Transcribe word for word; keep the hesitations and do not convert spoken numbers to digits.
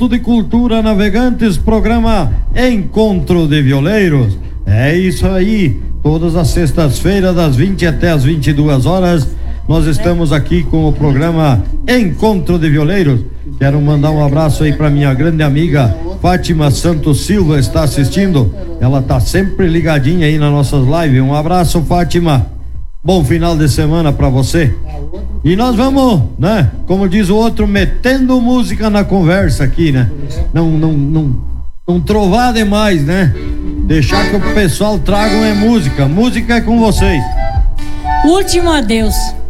de Cultura Navegantes, programa Encontro de Violeiros. É isso aí, todas as sextas-feiras, das vinte até as vinte e duas horas, nós estamos aqui com o programa Encontro de Violeiros. Quero mandar um abraço aí para minha grande amiga Fátima Santos Silva, está assistindo. Ela tá sempre ligadinha aí nas nossas lives. Um abraço, Fátima. Bom final de semana para você. E nós vamos, né? Como diz o outro, metendo música na conversa aqui, né? Não, não, não, não trovar demais, né? Deixar que o pessoal traga é música. Música é com vocês. Último adeus.